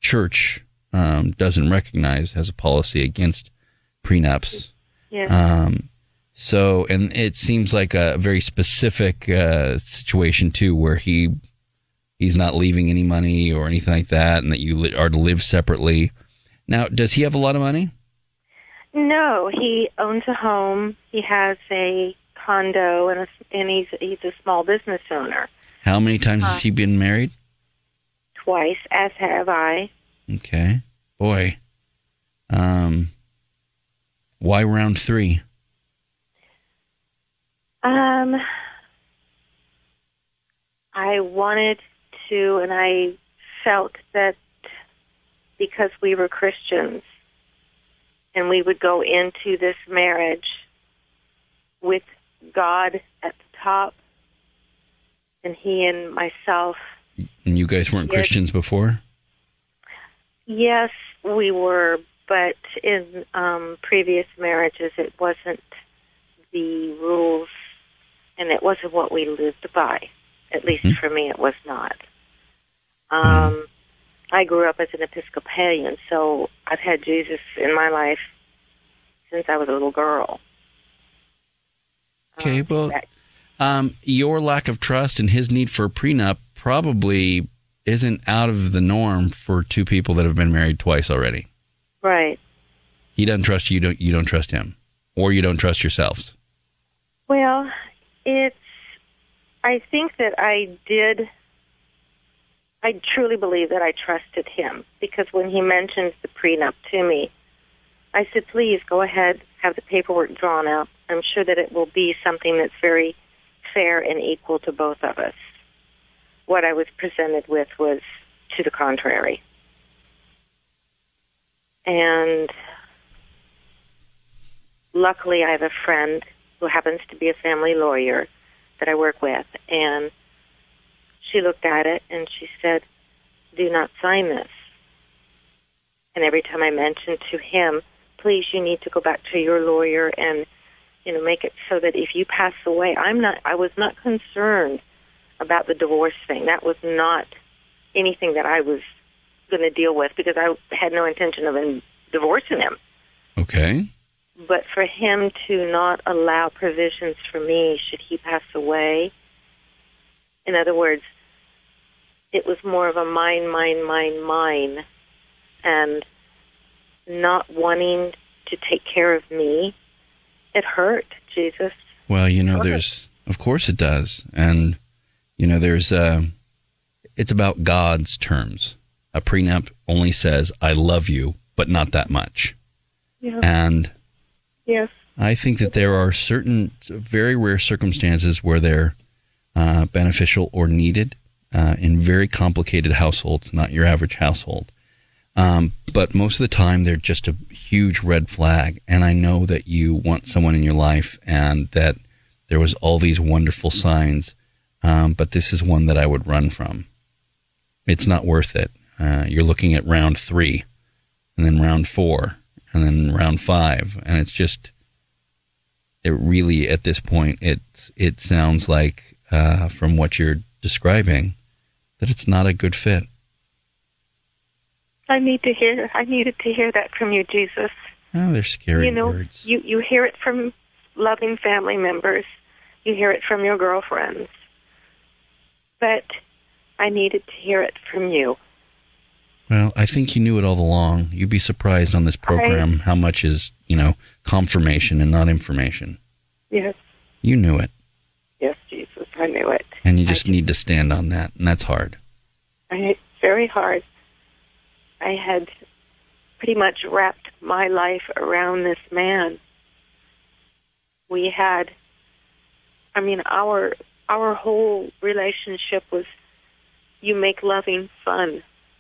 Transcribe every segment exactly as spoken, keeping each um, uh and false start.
church um, doesn't recognize, has a policy against prenups. Yeah. Um, so, and it seems like a very specific uh, situation too, where he he's not leaving any money or anything like that, and that you li- are to live separately. Now, does he have a lot of money? No, he owns a home. He has a condo, and a, and he's he's a small business owner. How many times Uh, has he been married? Twice, as have I. Okay, boy. Um, why round three? Um, I wanted to, and I felt that because we were Christians, and we would go into this marriage with God at the top, and he and myself. And you guys weren't Yes. Christians before? Yes, we were, but in um, previous marriages, it wasn't the rules, and it wasn't what we lived by. At least Mm-hmm. for me, it was not. Um, Mm-hmm. I grew up as an Episcopalian, so I've had Jesus in my life since I was a little girl. Okay, Um, well, that- um, your lack of trust and his need for a prenup probably isn't out of the norm for two people that have been married twice already. right. He doesn't trust you, don't you don't trust him, or you don't trust yourselves. Well, it's, I think that I did, I truly believe that I trusted him, because when he mentioned the prenup to me, I said, please go ahead, have the paperwork drawn up. I'm sure that it will be something that's very fair and equal to both of us. What I was presented with was to the contrary. And luckily I have a friend who happens to be a family lawyer that I work with, and she looked at it and she said, do not sign this. And every time I mentioned to him, please, you need to go back to your lawyer and, you know, make it so that if you pass away, I'm not, I was not concerned about the divorce thing. That was not anything that I was going to deal with, because I had no intention of in, divorcing him. Okay. But for him to not allow provisions for me should he pass away, in other words, it was more of a mine, mine, mine, mine, and not wanting to take care of me. It hurt, Jesus. Well, you know, Go ahead. there's, of course it does. And, you know, there's, uh, it's about God's terms. A prenup only says, I love you, but not that much. Yeah. And Yes. I think that there are certain very rare circumstances where they're uh, beneficial or needed uh, in very complicated households, not your average household. Um, but most of the time, they're just a huge red flag. And I know that you want someone in your life, and that there was all these wonderful signs. Um, but this is one that I would run from. It's not worth it. Uh, you're looking at round three, and then round four, and then round five, and it's just, it really, at this point, it it sounds like, uh, from what you're describing, that it's not a good fit. I need to hear, I needed to hear that from you, Jesus. Oh, they're scary You know, words. you, you hear it from loving family members. You hear it from your girlfriends. But I needed to hear it from you. Well, I think you knew it all along. You'd be surprised on this program how much is, you know, confirmation and not information. Yes. You knew it, Yes, Jesus, I knew it. and you just I, need to stand on that, and that's hard. I, it's very hard. I had pretty much wrapped my life around this man. We had, I mean, our our whole relationship was, you make loving fun.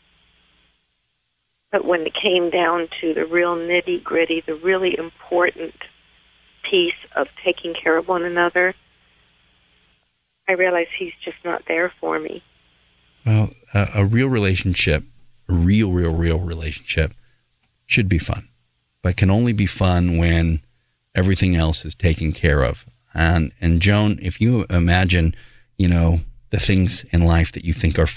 But when it came down to the real nitty-gritty, the really important piece of taking care of one another, I realized he's just not there for me. Well, a, a real relationship, a real, real, real relationship should be fun, but can only be fun when everything else is taken care of. And, and Joan, if you imagine, you know, the things in life that you think are fun,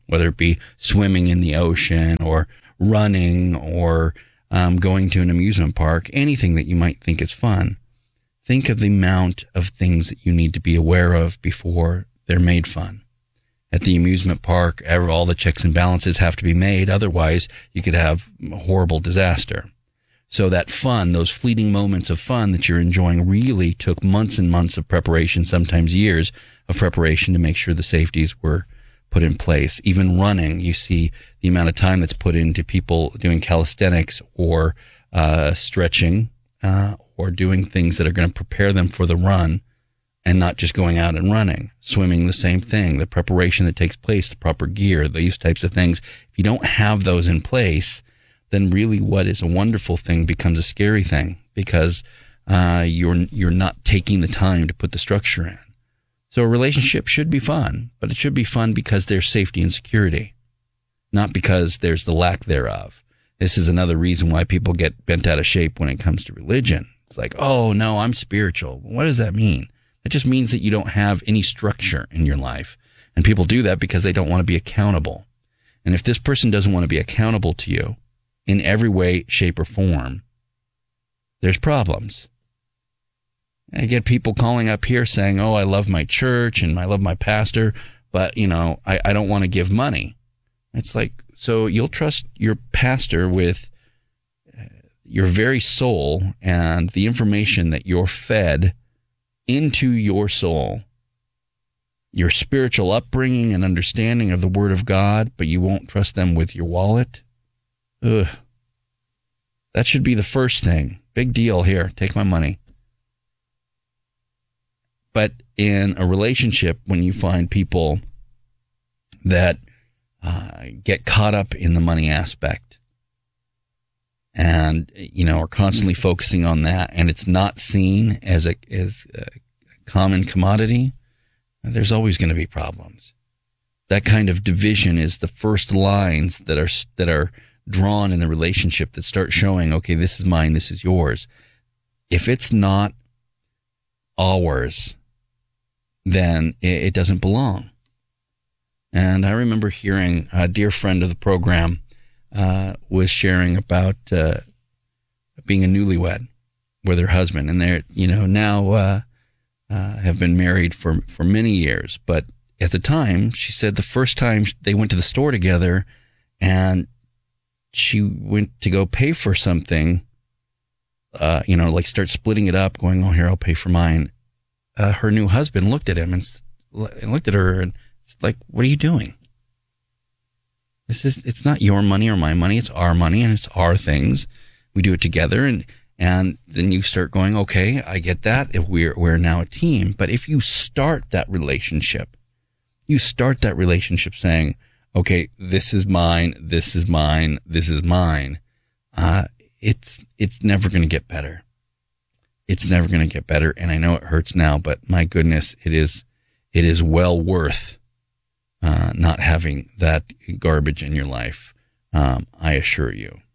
whether it be swimming in the ocean or running or um, going to an amusement park, anything that you might think is fun. Think of the amount of things that you need to be aware of before they're made fun. At the amusement park, all the checks and balances have to be made. Otherwise, you could have a horrible disaster. So that fun, those fleeting moments of fun that you're enjoying really took months and months of preparation, sometimes years of preparation to make sure the safeties were put in place. Even running, you see the amount of time that's put into people doing calisthenics or uh, stretching uh, or doing things that are going to prepare them for the run and not just going out and running. Swimming, the same thing. The preparation that takes place, the proper gear, these types of things. If you don't have those in place, then really what is a wonderful thing becomes a scary thing because uh, you're you're not taking the time to put the structure in. So a relationship should be fun, but it should be fun because there's safety and security, not because there's the lack thereof. This is another reason why people get bent out of shape when it comes to religion. It's like, oh, no, I'm spiritual. What does that mean? It just means that you don't have any structure in your life. And people do that because they don't want to be accountable. And if this person doesn't want to be accountable to you in every way, shape, or form, there's problems. I get people calling up here saying, oh, I love my church and I love my pastor, but, you know, I, I don't want to give money. It's like, so you'll trust your pastor with your very soul and the information that you're fed into your soul, your spiritual upbringing and understanding of the Word of God, but you won't trust them with your wallet? Ugh. That should be the first thing. Big deal here. Take my money. But in a relationship, when you find people that uh, get caught up in the money aspect and, you know, are constantly focusing on that, and it's not seen as a, as a common commodity, there's always going to be problems. That kind of division is the first lines that are that are drawn in the relationship that start showing, okay, this is mine, this is yours. If it's not ours, then it, it doesn't belong. And I remember hearing a dear friend of the program uh, was sharing about uh, being a newlywed with her husband, and they're, you know, now uh, uh, have been married for for many years. But at the time, she said the first time they went to the store together, and she went to go pay for something, uh, you know, like start splitting it up, going, oh, here, I'll pay for mine. Uh, her new husband looked at him and, and looked at her and it's like, what are you doing? This is, it's not your money or my money. It's our money and it's our things. We do it together. And, and then you start going, okay, I get that. If we're, we're now a team. But if you start that relationship, you start that relationship saying, okay, this is mine. This is mine. This is mine. Uh, it's, it's never going to get better. It's never going to get better, and I know it hurts now, but my goodness, it is it is well worth uh, not having that garbage in your life, um, I assure you.